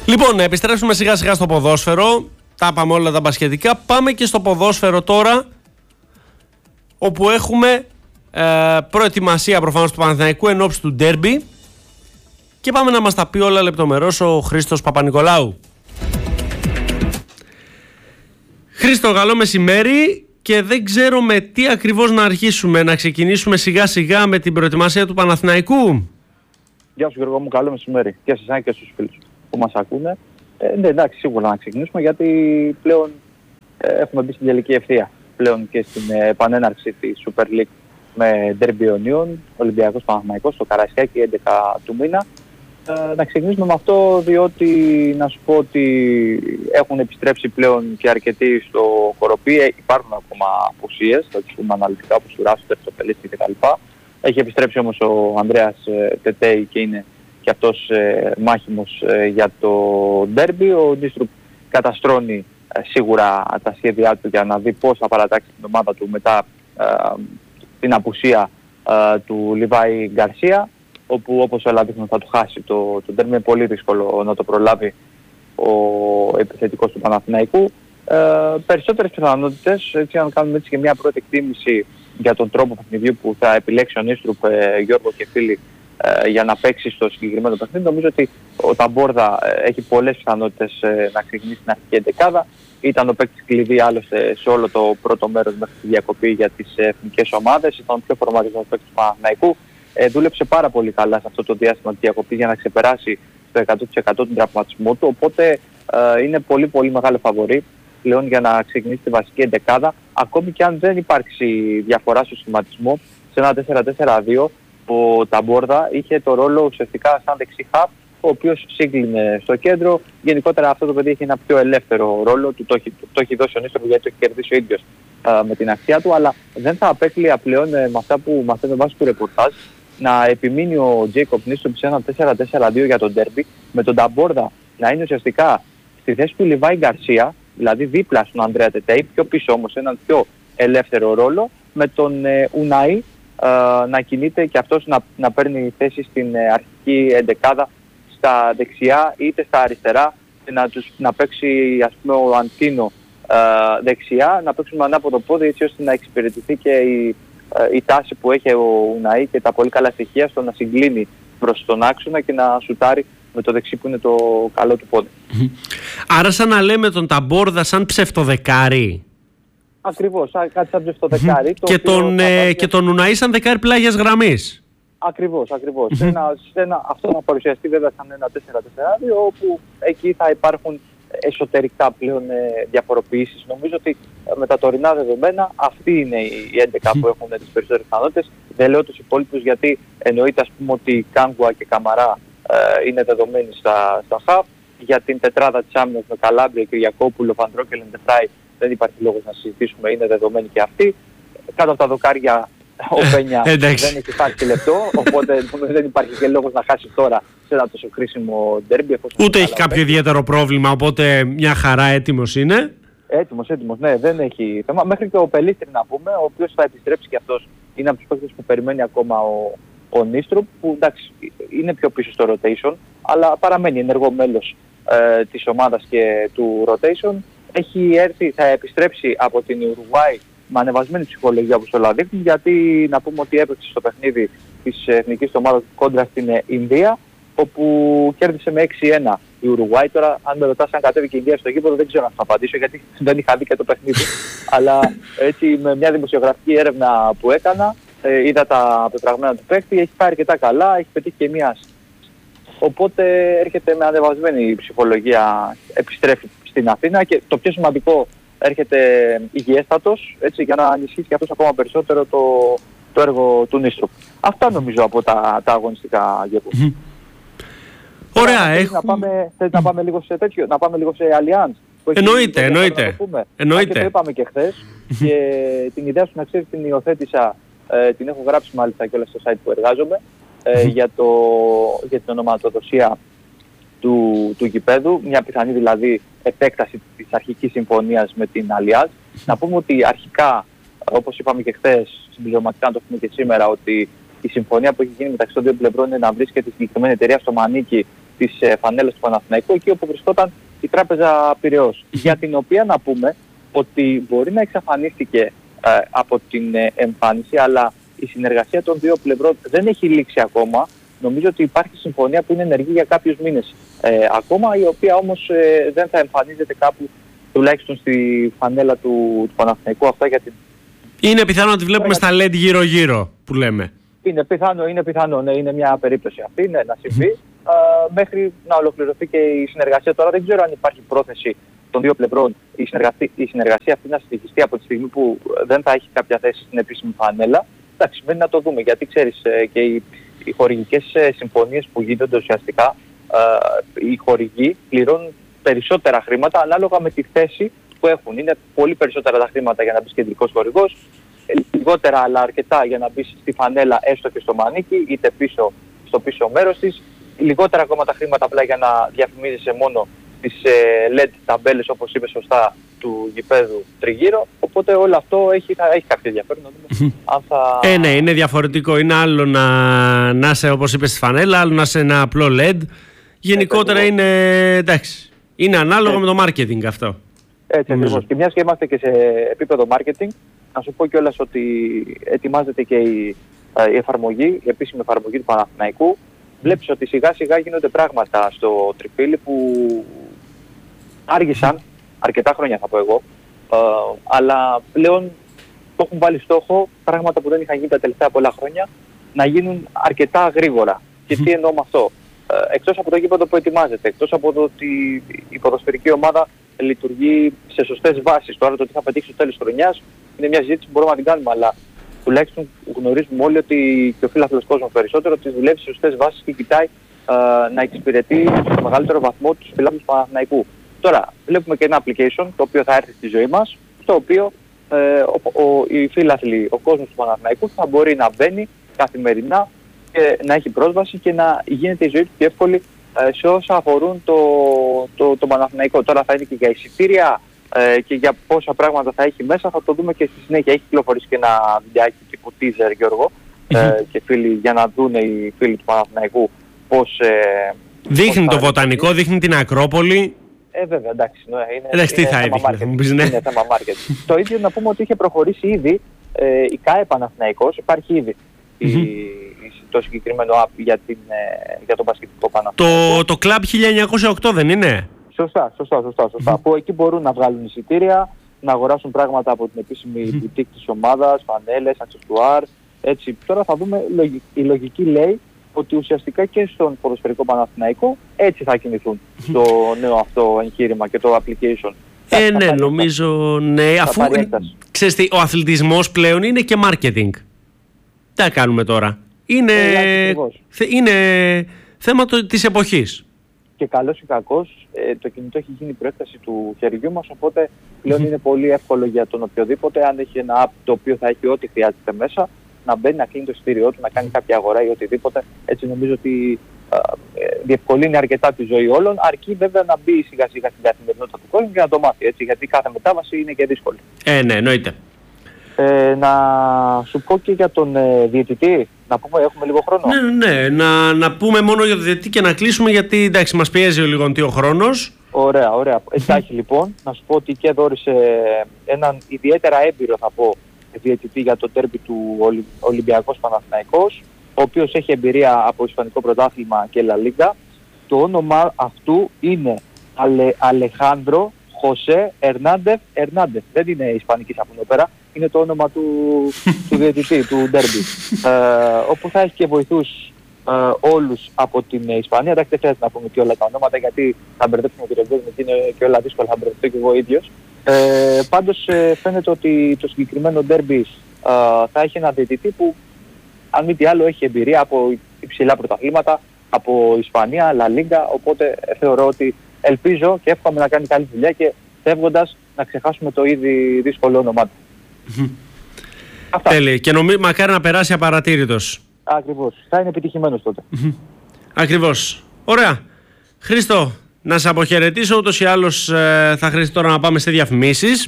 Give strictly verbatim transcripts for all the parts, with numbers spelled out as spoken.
Λοιπόν, να επιστρέψουμε σιγά σιγά στο ποδόσφαιρο. Τα είπαμε όλα τα μπασκετικά. Πάμε και στο ποδόσφαιρο τώρα, όπου έχουμε ε, προετοιμασία προφανώς του Παναθηναϊκού εν ώψη του ντέρμπι. Και πάμε να μας τα πει όλα λεπτομερώς ο Χρήστος Παπα-Νικολάου. Χρήστο, καλό μεσημέρι. Και δεν ξέρω με τι ακριβώς να αρχίσουμε. Να ξεκινήσουμε σιγά σιγά με την προετοιμασία του Παναθηναϊκού. Γεια σου Γιώργο μου, καλό μεσημέρι και σε εσάς και στους φίλους που μας ακούνε. Ε, ναι, εντάξει, σίγουρα να ξεκινήσουμε, γιατί πλέον ε, έχουμε μπει στην τελική ευθεία. Πλέον και στην ε, επανέναρξη της Super League με Derby Ιωνίων, Ολυμπιακός Παναθηναϊκός, στο Καραϊσκάκι, έντεκα του μήνα. Ε, να ξεκινήσουμε με αυτό, διότι να σου πω ότι έχουν επιστρέψει πλέον και αρκετοί στο Κοροπή. Ε, υπάρχουν ακόμα απουσίες, θα τις πούμε αναλυτικά, όπως του Ράστερ, το Πελίστη κτλ. Έχει επιστρέψει όμως ο Ανδρέας ε, Τετέι και είναι και αυτός ε, μάχημος ε, για το ντέρμπι. Ο Νίστρουπ καταστρώνει ε, σίγουρα τα σχέδιά του για να δει πώς θα παρατάξει την ομάδα του μετά ε, την απουσία ε, του Λιβάη Γκαρσία, όπου όπως όλα δείχνουν θα του χάσει το, το ντέρμπι. Είναι πολύ δύσκολο να το προλάβει ο επιθετικός του Παναθηναϊκού. Ε, περισσότερες πιθανότητες, έτσι, αν κάνουμε έτσι και μια πρώτη εκτίμηση για τον τρόπο παιχνιδιού που θα επιλέξει ο Νίστρουπ, ε, Γιώργο και φίλοι, ε, για να παίξει στο συγκεκριμένο παιχνίδι. Νομίζω ότι ο Ταμπόρδα ε, έχει πολλές πιθανότητες ε, να ξεκινήσει την αρχική εντεκάδα. Ήταν ο παίκτης κλειδί άλλωστε σε όλο το πρώτο μέρος μέχρι τη διακοπή για τις εθνικές ομάδες. Ήταν ο πιο φορμαρισμένος παίκτης του Παναθηναϊκού. Ε, δούλεψε πάρα πολύ καλά σε αυτό το διάστημα της διακοπής για να ξεπεράσει το εκατό τοις εκατό τον τραυματισμό του. Οπότε ε, είναι πολύ πολύ μεγάλο φαβορί πλέον για να ξεκινήσει τη βασική εντεκάδα. Ακόμη και αν δεν υπάρξει διαφορά στο σχηματισμό, σε ένα τέσσερα τέσσερα δύο, ο Ταμπόρδα είχε το ρόλο ουσιαστικά σαν δεξί χαφ, ο οποίος σύγκλινε στο κέντρο. Γενικότερα αυτό το παιδί έχει ένα πιο ελεύθερο ρόλο, του το έχει, το, το έχει δώσει ο Νίστροπ, γιατί το έχει κερδίσει ο ίδιος α, με την αξία του, αλλά δεν θα απέκλεια πλέον ε, με αυτά που μαθαίνω βάσει του ρεπορτάζ να επιμείνει ο Τζέικοπ Νίστροπ σε ένα τέσσερα τέσσερα δύο για τον ντέρμπι, με τον Ταμπόρδα να είναι ουσιαστικά στη θέση του Λιβάη Γκαρσία, δηλαδή δίπλα στον Ανδρέα Τετέι, πιο πίσω όμως έναν πιο ελεύθερο ρόλο, με τον ε, Ουνάη ε, να κινείται και αυτός να, να παίρνει θέση στην ε, αρχική εντεκάδα στα δεξιά είτε στα αριστερά, και να, τους, να παίξει ας πούμε ο Αντίνο ε, δεξιά, να παίξουν με ανάποδο πόδι, έτσι ώστε να εξυπηρετηθεί και η, ε, η τάση που έχει ο Ουνάη και τα πολύ καλά στοιχεία στο να συγκλίνει προς τον άξονα και να σουτάρει με το δεξί που είναι το καλό του πόδι. Άρα σαν να λέμε τον Ταμπόρδα σαν ψευτοδεκάρι. Ακριβώς, κάτι σαν ψευτοδεκάρι. Και τον, ε, και τον Ουναή σαν δεκάρι πλάγιας γραμμής. Ακριβώς, ακριβώς. σε ένα, σε ένα, αυτό να παρουσιαστεί βέβαια σαν ένα τέσσερα τέσσερα δύο, όπου εκεί θα υπάρχουν εσωτερικά πλέον ε, διαφοροποιήσεις. Νομίζω ότι ε, με τα τωρινά δεδομένα αυτή είναι η έντεκα που έχουν τις περισσότερες πιθανότητες. Δεν λέω τους υπόλοιπους, γιατί εννοείται ας πούμε ότι Κάγκουα και Καμαρά ε, είναι δεδομένοι στα, στα χαφ. Για την τετράδα της άμυνας με Καλάμπρια, Κυριακόπουλο, Βαντρόκελ, Ντεφράι δεν υπάρχει λόγος να συζητήσουμε, είναι δεδομένοι και αυτοί. Κάτω από τα δοκάρια ο Πένια δεν έχει χάσει λεπτό, οπότε δεν υπάρχει και λόγος να χάσει τώρα σε ένα τόσο χρήσιμο ντέρμπι. Ούτε έχει κάποιο πέντε. ιδιαίτερο πρόβλημα, οπότε μια χαρά έτοιμος είναι. Έτοιμος, έτοιμος, ναι, δεν έχει θέμα. Μέχρι και ο Πελίστρη να πούμε, ο οποίος θα επιστρέψει και αυτός, είναι από τους παίκτες που περιμένει ακόμα ο, ο Νίστρουπ, που εντάξει είναι πιο πίσω στο rotation, αλλά παραμένει ενεργό μέλος ε, της ομάδας και του rotation. Έχει έρθει, θα επιστρέψει από την Ουρουγουάη με ανεβασμένη ψυχολογία, όπως όλα δείχνουν, γιατί να πούμε ότι έπαιξε στο παιχνίδι της εθνικής ομάδας κόντρα στην Ινδία, όπου κέρδισε με έξι ένα η Ουρουγουάη. Τώρα αν με ρωτάς αν κατέβηκε η Ινδία στο γήπεδο δεν ξέρω να θα απαντήσω, γιατί δεν είχα δει και το παιχνίδι. Αλλά έτσι με μια δημοσιογραφική έρευνα που έκανα, ε, είδα τα πετραγμένα του παίκτη, έχει πάει αρκετά καλά, έχει πετύχει και μία. Οπότε έρχεται με ανεβασμένη ψυχολογία, επιστρέφει στην Αθήνα και το πιο σημαντικό, έρχεται υγιέστατος, έτσι, για να ενισχύσει και αυτός ακόμα περισσότερο το, το έργο του Νίστρουπ. Αυτά νομίζω από τα, τα αγωνιστικά, Γιώργο. Mm-hmm. Ωραία, έχω... να, πάμε, θέλεις να πάμε λίγο σε τέτοιο, να πάμε λίγο σε Allianz. Εννοείται, εννοείται. εννοείται. Και το είπαμε και χθες και την ιδέα σου να ξέρεις την υιοθέτησα, ε, την έχω γράψει μάλιστα και όλα στο site που εργάζομαι, ε, για, το, για την ονοματοδοσία του, του γηπέδου, μια πιθανή δηλαδή επέκταση της αρχικής συμφωνίας με την Allianz. Να πούμε ότι αρχικά, όπως είπαμε και χθες, συμπληρωματικά να το πούμε και σήμερα, ότι η συμφωνία που έχει γίνει μεταξύ των δύο πλευρών είναι να βρίσκεται η συγκεκριμένη εταιρεία στο Μανίκι της ε, φανέλας του Παναθηναϊκού, εκεί όπου βρισκόταν η Τράπεζα Πειραιώς, για την οποία να πούμε ότι μπορεί να εξαφανίστηκε ε, από την ε, εμφάνιση, αλλά η συνεργασία των δύο πλευρών δεν έχει λήξει ακόμα. Νομίζω ότι υπάρχει συμφωνία που είναι ενεργή για κάποιους μήνες ε, ακόμα, η οποία όμως ε, δεν θα εμφανίζεται κάπου, τουλάχιστον στη φανέλα του, του Παναθηναϊκού. Αυτά για την... Είναι πιθανό να τη βλέπουμε στα ελ ι ντι γύρω-γύρω που λέμε. Είναι πιθανό, είναι πιθανό, ναι, είναι μια περίπτωση αυτή, ναι, να συμβεί, α, μέχρι να ολοκληρωθεί και η συνεργασία. Τώρα δεν ξέρω αν υπάρχει πρόθεση των δύο πλευρών η συνεργασία, η συνεργασία αυτή να συνεχιστεί από τη στιγμή που δεν θα έχει κάποια θέση στην επίσημη φανέλα. Εντάξει, μένει να το δούμε, γιατί ξέρεις ε, και οι, οι χορηγικές ε, συμφωνίες που γίνονται ουσιαστικά, ε, οι χορηγοί πληρώνουν περισσότερα χρήματα ανάλογα με τη θέση που έχουν. Είναι πολύ περισσότερα τα χρήματα για να μπει κεντρικός χορηγός, λιγότερα αλλά αρκετά για να μπει στη φανέλα έστω και στο μανίκι, είτε πίσω στο πίσω μέρος της. Λιγότερα ακόμα τα χρήματα απλά για να διαφημίζεσαι μόνο τις ε, ελ ι ντι ταμπέλες, όπως είπε σωστά, του γηπέδου τριγύρω. Οπότε όλο αυτό έχει, θα, έχει κάποιο ενδιαφέρον να δούμε αν θα... Ε, ναι, είναι διαφορετικό. Είναι άλλο να, να είσαι, όπως είπες, στη φανέλα, άλλο να είσαι ένα απλό ελ ι ντι. Γενικότερα είναι, εντάξει, είναι ανάλογο με το marketing αυτό. Έτσι ακριβώς. Και μιας και είμαστε και σε επίπεδο marketing, να σου πω κιόλας ότι ετοιμάζεται και η, η εφαρμογή, η επίσημη εφαρμογή του Παναθηναϊκού. Βλέπεις ότι σιγά σιγά γίνονται πράγματα στο τριφύλι που άργησαν αρκετά χρόνια, θα πω εγώ, ε, αλλά πλέον το έχουν βάλει στόχο, πράγματα που δεν είχαν γίνει τα τελευταία πολλά χρόνια, να γίνουν αρκετά γρήγορα. Και τι εννοώ με αυτό? Ε, εκτός από το γήπεδο που ετοιμάζεται, εκτός από το ότι η ποδοσφαιρική ομάδα λειτουργεί σε σωστές βάσεις. Τώρα το τι θα πετύχει στο τέλος της χρονιάς είναι μια συζήτηση που μπορούμε να την κάνουμε, αλλά τουλάχιστον γνωρίζουμε όλοι ότι και ο φίλαθλος κόσμος περισσότερο ότι δουλεύει σε σωστές βάσεις και κοιτάει ε, να εξυπηρετεί στο μεγαλύτερο βαθμό τους φιλάθλους του Παναθηναϊκού. Τώρα βλέπουμε και ένα application το οποίο θα έρθει στη ζωή μας, στο οποίο ε, ο, ο, οι φίλαθλοι, ο κόσμος του Παναθηναϊκού θα μπορεί να μπαίνει καθημερινά και να έχει πρόσβαση και να γίνεται η ζωή του πιο εύκολη ε, σε όσα αφορούν το, το, το Παναθηναϊκό. Τώρα θα είναι και για εισιτήρια ε, και για πόσα πράγματα θα έχει μέσα, θα το δούμε και στη συνέχεια. Έχει κυκλοφορήσει και ένα βιντεάκι τύπου teaser, Γιώργο, ε, mm-hmm. και φίλοι, για να δουν οι φίλοι του Παναθηναϊκού πώς... Ε, δείχνει πώς το βοτανικό, δείχνει την Ακρόπολη. Ε, βέβαια, εντάξει. Ναι, είναι, εντάξει, τι θα έδειχνε, θα μου πεις, ναι. Είναι θέμα marketing. Το ίδιο να πούμε ότι είχε προχωρήσει ήδη ε, η ΚΑΕ Παναθηναϊκός, υπάρχει ήδη mm-hmm. η, το συγκεκριμένο app για, την, ε, για τον μπασκετικό Παναθηναϊκό. Το, το Club χίλια εννιακόσια οκτώ δεν είναι? Σωστά, σωστά, σωστά. σωστά. Mm-hmm. Που εκεί μπορούν να βγάλουν εισιτήρια, να αγοράσουν πράγματα από την επίσημη mm-hmm. boutique της ομάδας, φανέλες, αξεσουάρ. Έτσι. Τώρα θα δούμε, η λογική λέει ότι ουσιαστικά και στον ποδοσφαιρικό Παναθηναϊκό έτσι θα κινηθούν στο νέο αυτό εγχείρημα και το application. Ε, θα, ναι, θα νομίζω, ναι, αφού ξέρεις τι, ο αθλητισμός πλέον είναι και marketing. Τι θα κάνουμε τώρα? Είναι, ε, είναι θέμα το, της εποχής. Και καλώς ή κακώς, ε, το κινητό έχει γίνει προέκταση του χεριού μας, οπότε πλέον είναι πολύ εύκολο για τον οποιοδήποτε, αν έχει ένα app το οποίο θα έχει ό,τι χρειάζεται μέσα, να μπαίνει, να κλείνει το εισιτήριό του, να κάνει κάποια αγορά ή οτιδήποτε. Έτσι νομίζω ότι α, ε, διευκολύνει αρκετά τη ζωή όλων, αρκεί βέβαια να μπει σιγά σιγά στην καθημερινότητα του κόσμου και να το μάθει, έτσι, γιατί κάθε μετάβαση είναι και δύσκολη. Ε, ναι, εννοείται. Ε, να σου πω και για τον ε, διαιτητή, να πούμε, έχουμε λίγο χρόνο. Ναι, ναι, να, να πούμε μόνο για τον διαιτητή και να κλείσουμε, γιατί εντάξει, μας πιέζει ο λιγοντή ο χρόνος. Ωραία, ωραία. Εντάξει λοιπόν, να σου πω ότι και δόρισε έναν ιδιαίτερα έμπειρο, θα πω, διαιτητή για το τέρμπι του Ολυμπιακός Παναθηναϊκός, ο οποίος έχει εμπειρία από Ισπανικό Πρωτάθλημα και Λα Λίγκα. Το όνομα αυτού είναι Ale, Αλεχάνδρο Χωσέ Ερνάντεφ Ερνάντεφ. Δεν είναι ισπανική σαπουνόπερα, είναι το όνομα του, του διαιτητή, του ντέρμπι. Ε, όπου θα έχει και βοηθούς ε, όλους από την Ισπανία. Εντάξει, δεν χρειάζεται να πούμε και όλα τα ονόματα, γιατί θα μπερδέψουμε και τον κόσμο και είναι και όλα δύσκολα, θα μπερδευτώ και εγώ ίδιος. Ε, πάντως ε, φαίνεται ότι το συγκεκριμένο ντέρμπι ε, θα έχει ένα διαιτητή που, αν μη τι άλλο, έχει εμπειρία από υψηλά πρωταθλήματα, από Ισπανία, Λα Λίγκα, οπότε ε, θεωρώ ότι ελπίζω και εύχομαι να κάνει καλή δουλειά και φεύγοντας να ξεχάσουμε το ήδη δύσκολο όνομά του. Τέλεια. Και νομίζω μακάρι να περάσει απαρατήρητος. Ακριβώς. Θα είναι επιτυχημένος τότε. Ακριβώς. Ωραία. Χρήστο, να σε αποχαιρετήσω, ούτως ή άλλως ε, θα χρειαστεί τώρα να πάμε σε διαφημίσεις.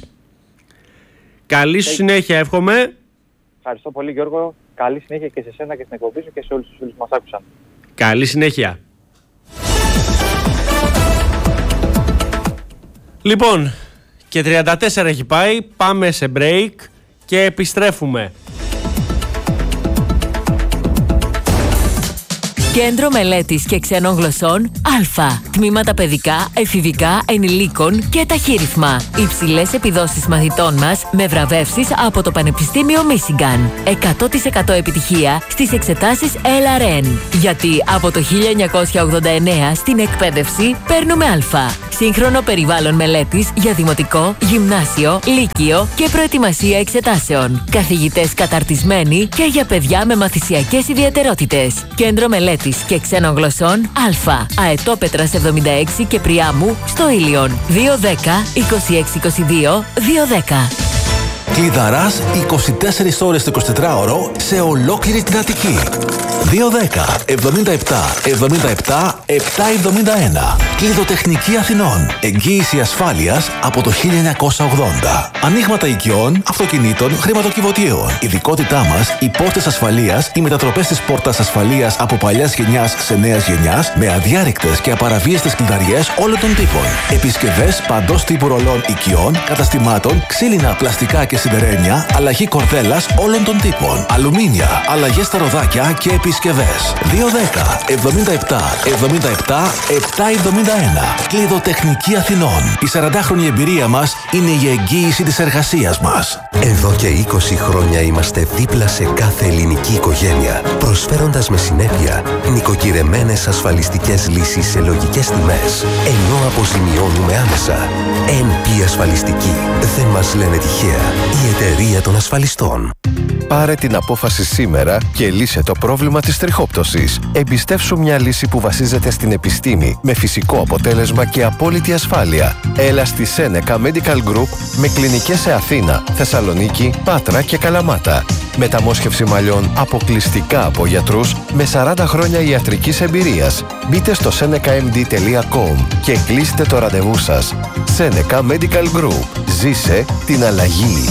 Καλή σου συνέχεια, εύχομαι. Ευχαριστώ πολύ, Γιώργο. Καλή συνέχεια και σε σένα και στην εκπομπή σου και σε όλους τους φίλους που μας άκουσαν. Καλή συνέχεια. Λοιπόν, και τριάντα τέσσερα έχει πάει, πάμε σε break και επιστρέφουμε. Κέντρο Μελέτης και Ξένων Γλωσσών Α. Τμήματα παιδικά, εφηβικά, ενηλίκων και ταχύρυθμα. Υψηλές επιδόσεις μαθητών μας με βραβεύσεις από το Πανεπιστήμιο Μίσιγκαν. εκατό τοις εκατό επιτυχία στις εξετάσεις Ελ Αρ Εν. Γιατί από το χίλια εννιακόσια ογδόντα εννέα στην εκπαίδευση παίρνουμε Α. Σύγχρονο περιβάλλον μελέτης για δημοτικό, γυμνάσιο, λύκειο και προετοιμασία εξετάσεων. Καθηγητές καταρτισμένοι και για παιδιά με μαθησιακές ιδιαιτερότητες. Κέντρο Μελέτης και Ξένων Γλωσσών Α. Αετόπετρας εβδομήντα έξι και Πριάμου στο Ήλιον. δύο δέκα είκοσι έξι είκοσι δύο δύο δέκα. Κλειδαράς είκοσι τέσσερις ώρες το εικοσιτετράωρο σε ολόκληρη την Αττική. δύο δέκα εβδομήντα επτά εβδομήντα επτά επτακόσια εβδομήντα ένα. Κλειδοτεχνική Αθηνών. Εγγύηση ασφάλειας από το χίλια εννιακόσια ογδόντα. Ανοίγματα οικειών, αυτοκινήτων, χρηματοκιβωτίων. Ειδικότητά μας, οι πόρτες ασφαλείας, οι μετατροπές της πόρτας ασφαλείας από παλιάς γενιάς σε νέας γενιάς, με αδιάρρηκτες και απαραβίαστες κλειδαριές όλων των τύπων. Επισκευές παντός τύπου ρολών οικειών, καταστημάτων, ξύλινα, πλαστικά και σιδερένια, αλλαγή κορδέλας όλων των τύπων. Αλουμίνια, αλλαγές στα ροδάκια και επισκευές. δύο δέκα εβδομήντα επτά εβδομήντα επτά επτακόσια εβδομήντα ένα. Κλειδοτεχνική Αθηνών. Η σαραντάχρονη εμπειρία μας είναι η εγγύηση της εργασίας μας. Εδώ και είκοσι χρόνια είμαστε δίπλα σε κάθε ελληνική οικογένεια, προσφέροντας με συνέπεια νοικοκυρεμένες ασφαλιστικές λύσεις σε λογικές τιμές, ενώ αποζημιώνουμε άμεσα. εν πι Ασφαλιστική. Δεν μας λένε τυχαία. Η εταιρεία των ασφαλιστών. Πάρε την απόφαση σήμερα και λύσε το πρόβλημα της τριχόπτωσης. Εμπιστεύσου μια λύση που βασίζεται στην επιστήμη, με φυσικό αποτέλεσμα και απόλυτη ασφάλεια. Έλα στη Seneca Medical Group με κλινικές σε Αθήνα, Θεσσαλονίκη, Πάτρα και Καλαμάτα. Μεταμόσχευση μαλλιών αποκλειστικά από γιατρούς με σαράντα χρόνια ιατρικής εμπειρίας. Μπείτε στο seneca m d τελεία com και κλείστε το ραντεβού σας. Seneca Medical Group. Ζήσε την αλλαγή.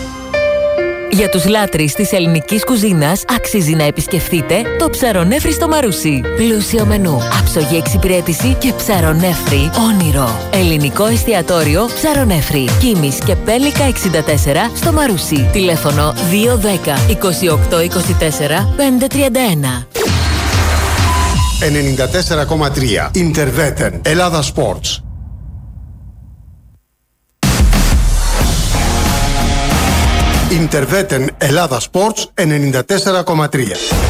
Για τους λάτρεις της ελληνικής κουζίνας αξίζει να επισκεφτείτε το Ψαρονέφρι στο Μαρούσι. Πλούσιο μενού, άψογη εξυπηρέτηση και ψαρονέφρι όνειρο. Ελληνικό εστιατόριο Ψαρονέφρι. Κίμης και Πέλικα εξήντα τέσσερα στο Μαρούσι. Τηλέφωνο δύο δέκα είκοσι οκτώ είκοσι τέσσερα πεντακόσια τριάντα ένα. ενενήντα τέσσερα κόμμα τρία Interveten Ελλάδα Sports. Interveten Ελλάδα Sports ενενήντα τέσσερα κόμμα τρία.